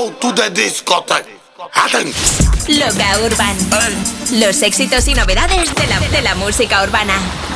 Welcome to the discotheque. Loca Urban. Los éxitos y novedades de la música urbana.